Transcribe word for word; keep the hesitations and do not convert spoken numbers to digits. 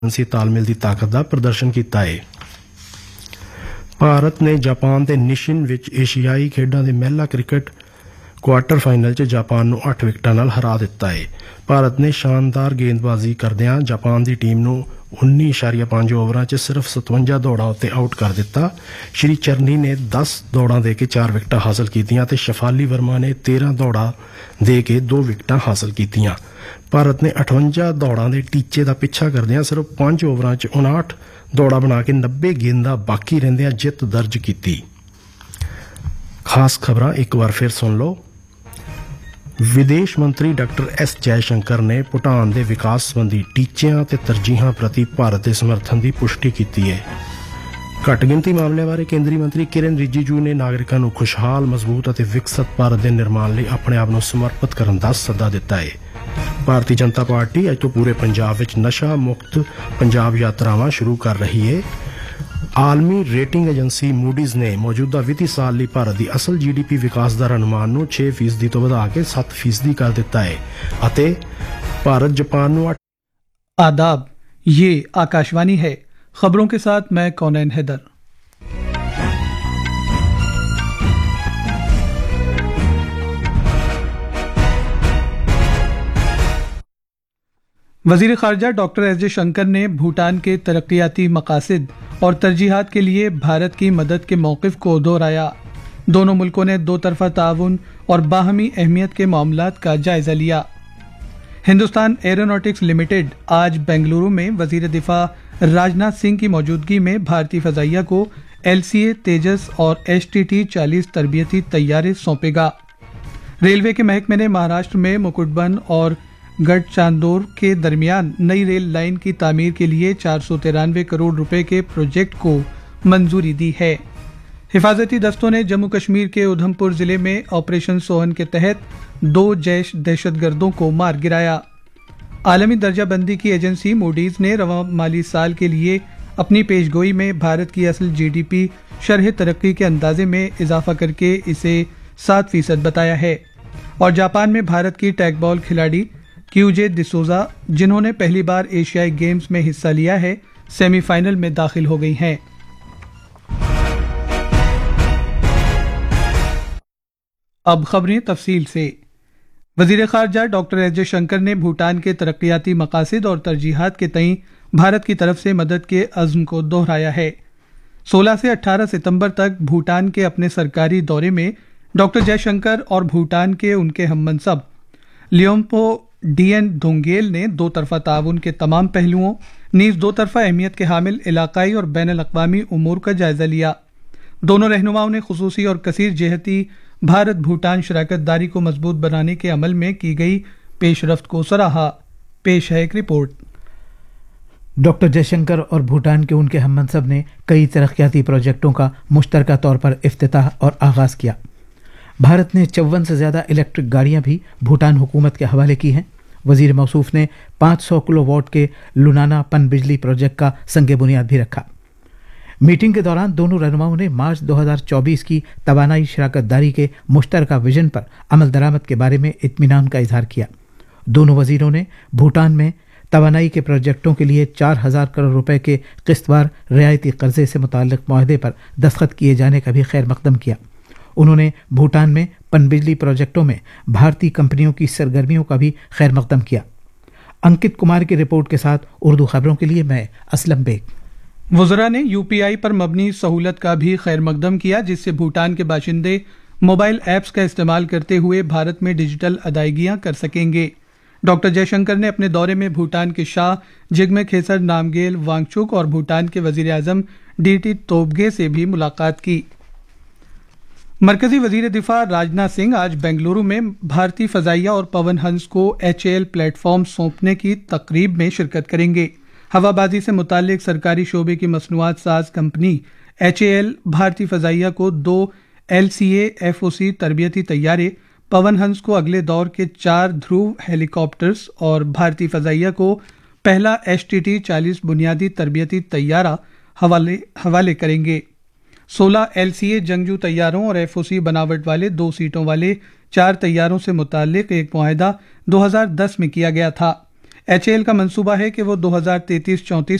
ਸੀ ਤਾਲਮੇਲ ਦੀ ਤਾਕਤ ਦਾ ਪ੍ਰਦਰਸ਼ਨ ਕੀਤਾ ਹੈ। ਭਾਰਤ ਨੇ ਜਾਪਾਨ ਦੇ ਨਿਸ਼ਿਨ ਵਿੱਚ ਏਸ਼ੀਆਈ ਖੇਡਾਂ ਦੇ ਮਹਿਲਾ ਕ੍ਰਿਕਟ ਕੁਆਰਟਰ ਫਾਈਨਲ 'ਚ ਜਾਪਾਨ ਨੂੰ ਅੱਠ ਵਿਕਟਾਂ ਨਾਲ ਹਰਾ ਦਿੱਤਾ ਹੈ। ਭਾਰਤ ਨੇ ਸ਼ਾਨਦਾਰ ਗੇਂਦਬਾਜ਼ੀ ਕਰਦਿਆਂ ਜਾਪਾਨ ਦੀ ਟੀਮ ਨੂੰ ਉੱਨੀ ਇਸ਼ਾਰੀਆ ਪੰਜ ਓਵਰਾਂ 'ਚ ਸਿਰਫ ਸਤਵੰਜਾ ਦੌੜਾਂ ਉੱਤੇ ਆਊਟ ਕਰ ਦਿੱਤਾ। ਸ਼੍ਰੀ ਚਰਨੀ ਨੇ ਦਸ ਦੌੜਾਂ ਦੇ ਕੇ ਚਾਰ ਵਿਕਟਾਂ ਹਾਸਲ ਕੀਤੀਆਂ ਤੇ ਸ਼ਫਾਲੀ ਵਰਮਾ ਨੇ ਤੇਰਾਂ ਦੌੜਾਂ ਦੇ ਕੇ ਦੋ ਵਿਕਟਾਂ ਹਾਸਲ ਕੀਤੀਆਂ। ਭਾਰਤ ਨੇ ਅਠਵੰਜਾ ਦੌੜਾਂ ਦੇ ਟੀਚੇ ਦਾ ਪਿੱਛਾ ਕਰਦਿਆਂ ਸਿਰਫ ਪੰਜ ਓਵਰਾਂ 'ਚ ਉਨਾਹਠ ਦੌੜਾਂ ਬਣਾ ਕੇ ਨੱਬੇ ਗੇਂਦਾਂ ਬਾਕੀ ਰਹਿੰਦਿਆਂ ਜਿੱਤ ਦਰਜ ਕੀਤੀ। ਖਾਸ ਖਬਰਾਂ ਇੱਕ ਵਾਰ ਫਿਰ ਸੁਣ ਲਓ। ਵਿਦੇਸ਼ ਮੰਤਰੀ ਡਾਕਟਰ ਐਸ ਜੈਸ਼ੰਕਰ ਨੇ ਭੂਟਾਨ ਦੇ ਵਿਕਾਸ ਸੰਬੰਧੀ ਟੀਚਿਆਂ ਤੇ ਤਰਜੀਹਾਂ ਪ੍ਰਤੀ ਭਾਰਤ ਦੇ ਸਮਰਥਨ ਦੀ ਪੁਸ਼ਟੀ ਕੀਤੀ ਹੈ। ਘੱਟ ਗਿਣਤੀ ਮਾਮਲਿਆਂ ਬਾਰੇ ਕੇਂਦਰੀ ਮੰਤਰੀ ਕਿਰਨ ਰਿਜੀਜੂ ਨੇ ਨਾਗਰਿਕਾਂ ਨੂੰ ਖੁਸ਼ਹਾਲ, ਮਜ਼ਬੂਤ ਅਤੇ ਵਿਕਸਤ ਭਾਰਤ ਦੇ ਨਿਰਮਾਣ ਲਈ ਆਪਣੇ ਆਪ ਨੂੰ ਸਮਰਪਿਤ ਕਰਨ ਦਾ ਸੱਦਾ ਦਿੱਤਾ ਹੈ। ਭਾਰਤੀ ਜਨਤਾ ਪਾਰਟੀ ਅੱਜ ਤੋਂ ਪੂਰੇ ਪੰਜਾਬ ਵਿੱਚ ਨਸ਼ਾ ਮੁਕਤ ਪੰਜਾਬ ਯਾਤਰਾਵਾਂ ਸ਼ੁਰੂ ਕਰ ਰਹੀ ਹੈ। ਆਲਮੀ ਰੇਟਿੰਗ ਏਜੰਸੀ ਮੂਡੀਜ਼ ਨੇ ਮੌਜੂਦਾ ਵਿੱਤੀ ਸਾਲ ਲਈ ਭਾਰਤ ਦੀ ਅਸਲ ਜੀ ਡੀ ਪੀ ਵਿਕਾਸ ਦਰ ਅਨੁਮਾਨ ਨੂੰ ਛੇ ਫੀਸਦੀ ਤੋਂ ਵਧਾ ਕੇ ਸੱਤ ਫੀਸਦੀ ਕਰ ਦਿੱਤਾ ਹੈ ਅਤੇ ਭਾਰਤ ਜਾपान ਨੂੰ आदाब, ये आकाशवाणी है। खबरों के साथ मैं कौनैन हैदर। वजीर खारजा डॉक्टर एस जयशंकर ने भूटान के तरक्याती मकासद और तरजीहात के लिए भारत की मदद के मौक़िफ़ को दोहराया। दोनों मुल्कों ने दो तरफ़ा ताउन और बाहमी अहमियत के मामलात का जायजा लिया। हिंदुस्तान एरोनॉटिक्स लिमिटेड आज बेंगलुरु में वजीर दिफा राजनाथ सिंह की मौजूदगी में भारतीय फ़ज़ाइया को एल सी ए तेजस और एच टी टी चालीस तरबियती तैयारे सौंपेगा। रेलवे के महकमे ने महाराष्ट्र में मुकुटबन और गढ़चांदोर के दरमियान नई रेल लाइन की तामीर के लिए चार सौ तिरानवे करोड़ रुपए के प्रोजेक्ट को मंजूरी दी है। हिफाजती दस्तों ने जम्मू कश्मीर के उधमपुर जिले में ऑपरेशन सोहन के तहत दो जैश दहशतगर्दों को मार गिराया। आलमी दर्जाबंदी की एजेंसी मूडीज ने रवां माली साल के लिए अपनी पेशगोई में भारत की असल जी डी पी शरह तरक्की के अंदाजे में इजाफा करके इसे सात फीसद बताया है। और जापान में भारत की टैगबॉल खिलाड़ी क्यूजे डिसोजा, जिन्होंने पहली बार एशियाई गेम्स में हिस्सा लिया है, सेमीफाइनल में दाखिल हो गई हैं। अब खबरें तफसील से। वजीर खारजा डॉक्टर एस जयशंकर ने भूटान के तरक्याती मकासद और तरजीहात के तईं भारत की तरफ से मदद के अज़्म को दोहराया है। सोलह से अठारह सितंबर तक भूटान के अपने सरकारी दौरे में डॉक्टर जयशंकर और भूटान के उनके हममनसब लियोम्पो डी एन धोंगेल ने दो तरफा ताउन के तमाम पहलुओं नीज दो तरफा अहमियत के हामिल इलाकाई और बैन अल-अक़वामी उमूर का जायजा लिया। दोनों रहनुमाओं ने खुसूसी और कसीर जहती भारत भूटान शराकत दारी को मजबूत बनाने के अमल में की गई पेशरफ्त को सराहा। पेश है एक रिपोर्ट। डॉक्टर जयशंकर और भूटान के उनके हममनसब ने कई तरक्याती प्रोजेक्टों का मुश्तरका तौर पर इफ्तिताह और आगाज किया। भारत ने चौवन से ज़्यादा इलेक्ट्रिक गाड़ियां भी भूटान हुकूमत के हवाले की हैं। वजीर मौसूफ ने पाँच सौ किलो वाट के लुनाना पन बिजली प्रोजेक्ट का संग बुनियाद भी रखा। मीटिंग के दौरान दोनों रहनुमाओं ने मार्च दो हज़ार चौबीस की तवानाई शराकत दारी के मुश्तरका विजन पर अमल दरामद के बारे में इत्मीनान का इजहार किया। दोनों वजीरों ने भूटान में तवानाई के प्रोजेक्टों के लिए चार हजार करोड़ रुपए के किस्तवार रियायती कर्जे से मुताल्लिक मुआहदे पर दस्तखत किए जाने का भी खैर मकदम किया। उन्होंने भूटान में पनबिजली प्रोजेक्टों में भारतीय कंपनियों की सरगर्मियों का भी खैर मकदम किया। अंकित कुमार की रिपोर्ट के साथ उर्दू खबरों के लिए मैं असलम बेग। वज़रा ने यू पी आई पर मबनी सहूलत का भी खैर मकदम किया, जिससे भूटान के बाशिंदे मोबाइल ऐप्स का इस्तेमाल करते हुए भारत में डिजिटल अदायगियां कर सकेंगे। डॉक्टर जयशंकर ने अपने दौरे में भूटान के शाह जिग्मे खेसर नामगेल वांगचुक और भूटान के वजीर आजम डी टी तोबगे से भी मुलाकात की। मरकजी वजीर दिफा राजनाथ सिंह आज बेंगलुरु में भारतीय फ़ज़ाइया और पवन हंस को एच ए एल प्लेटफॉर्म सौंपने की तकरीब में शिरकत करेंगे। हवाबाजी से मुताल्लिक सरकारी शोबे की मसनूआत साज कंपनी एच ए एल भारतीय फ़ज़ाइया को दो L C A F O सी तरबियती तैयारे, पवन हंस को अगले दौर के चार ध्रुव हेलीकॉप्टर्स और भारतीय फ़ज़ाइया को पहला एच टी टी चालीस बुनियादी तरबियती तैयारा हवाले हवाले करेंगे। सोलह एल सी ए जंगजू तैयारों और एफ ओ सी बनावट वाले दो सीटों वाले चार तैयारों से मुताल्लिक एक मुआहदा दो हज़ार दस में किया गया था। ایچ اے ایل کا منصوبہ ہے کہ وہ دو ہزار تینتیس چونتیس